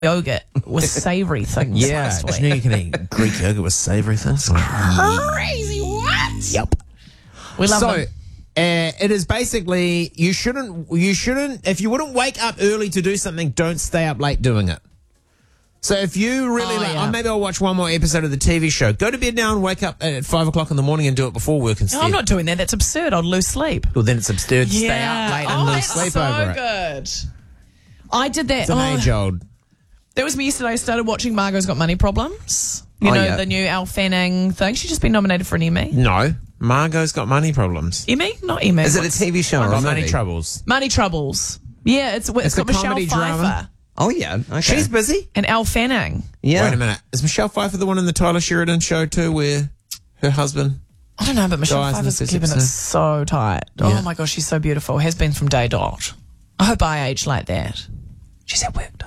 yogurt with savoury things. Yeah, last did you know week. you can eat Greek yogurt with savoury things? Crazy, what? Yep. We love them. It is basically you shouldn't if you wouldn't wake up early to do something, don't stay up late doing it. So if you really maybe I'll watch one more episode of the TV show. Go to bed now and wake up at 5 o'clock in the morning and do it before work instead. No, I'm not doing that. That's absurd. I'd lose sleep. Well, then it's absurd to stay up late and lose that's sleep so over it. good. I did that. It's an age-old. That was me yesterday. I started watching Margot's Got Money Problems. You know, the new Elle Fanning thing. She's just been nominated for an Emmy. No, Margot's Got Money Problems. Emmy? Not Emmy. Is it a TV show or a Money movie? Troubles. Money Troubles. Yeah, it's a got Michelle comedy Pfeiffer drama. Oh, yeah. Okay. She's busy. and Elle Fanning. Yeah. Wait a minute. Is Michelle Pfeiffer the one in the Tyler Sheridan show too, where her husband? I don't know, but Michelle Guys in Pfeiffer's the keeping it episode. so tight. Yeah. Oh my gosh, she's so beautiful. Has been from day dot. I hope I age like that. She's at work though.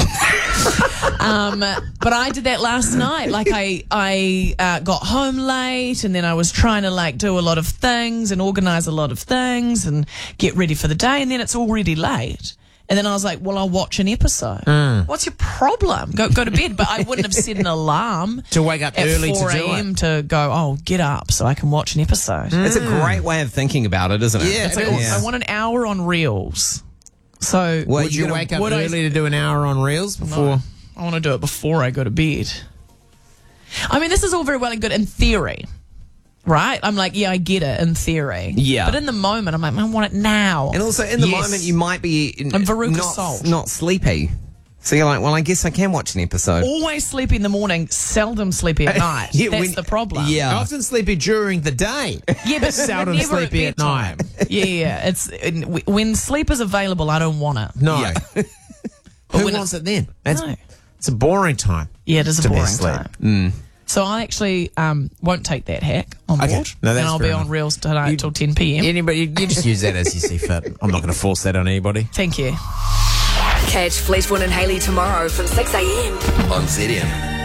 But I did that last night. Like I got home late, and then I was trying to like do a lot of things and organize a lot of things and get ready for the day, and then it's already late. And then I was like, well, I'll watch an episode. What's your problem? Go to bed. But I wouldn't have set an alarm To wake up at early 4 to do it. a.m. to go, oh, get up so I can watch an episode. It's a great way of thinking about it, isn't it? Yeah, It's it like, is. I want an hour on Reels. So Well, Would you gonna- wake up would I- early to do an hour on Reels before? I want to do it before I go to bed. I mean, this is all very well and good in theory, right? I'm like, yeah, I get it in theory. Yeah. But in the moment, I'm like, I want it now. And also, in the Yes. moment, you might be I'm Veruca Salt. not sleepy. So you're like, well, I guess I can watch an episode. Always sleepy in the morning, seldom sleepy at night. Yeah, That's when- the problem. yeah. Often sleepy during the day. Yeah, but Seldom never sleepy at bedtime. night. Yeah, it's when sleep is available, I don't want it. No. Yeah. Who when wants it then? It's, No. it's a boring time. Yeah, it is a To be boring asleep. time. So I actually won't take that hack on board. Okay. No, that's and I'll fair be enough. on Reels tonight till 10 p.m. Anybody, you just use that as you see fit. I'm not going to force that on anybody. Thank you. Catch Fleetwood and Hayley tomorrow from 6 a.m. On ZM.